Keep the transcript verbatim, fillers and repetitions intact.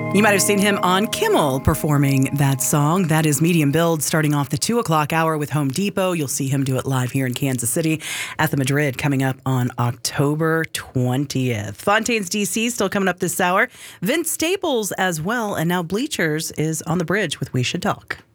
You might have seen him on Kimmel performing that song. That is Medium Build, starting off the two o'clock hour with Home Depot. You'll see him do it live here in Kansas City at the Madrid coming up on October twentieth. Fontaine's D C still coming up this hour. Vince Staples as well. And now Bleachers is on the bridge with We Should Talk.